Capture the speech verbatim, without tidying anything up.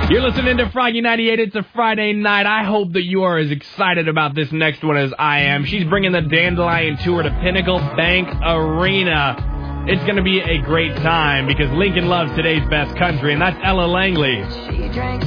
You're listening to Froggy ninety-eight. It's a Friday night. I hope that you are as excited about this next one as I am. She's bringing the Dandelion Tour to Pinnacle Bank Arena. It's going to be a great time because Lincoln loves today's best country, and that's Ella Langley.